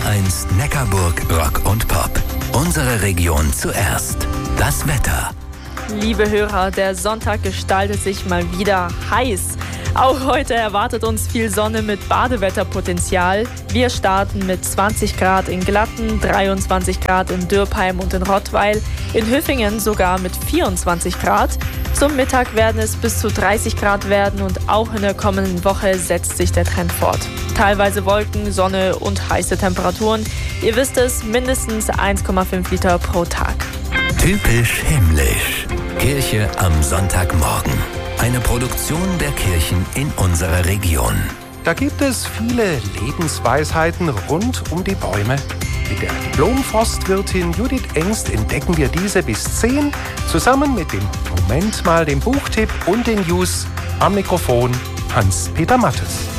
HR1 Neckarburg Rock und Pop. Unsere Region zuerst. Das Wetter. Liebe Hörer, der Sonntag gestaltet sich mal wieder heiß. Auch heute erwartet uns viel Sonne mit Badewetterpotenzial. Wir starten mit 20 Grad in Glatten, 23 Grad in Dürpheim und in Rottweil, in Hüffingen sogar mit 24 Grad. Zum Mittag werden es bis zu 30 Grad werden und auch in der kommenden Woche setzt sich der Trend fort. Teilweise Wolken, Sonne und heiße Temperaturen. Ihr wisst es, mindestens 1,5 Liter pro Tag. Typisch himmlisch. Kirche am Sonntagmorgen. Eine Produktion der Kirchen in unserer Region. Da gibt es viele Lebensweisheiten rund um die Bäume. Mit der Diplom-Forstwirtin Judith Engst entdecken wir diese bis 10, zusammen mit dem Moment mal, dem Buchtipp und den News. Am Mikrofon Hans-Peter Mattes.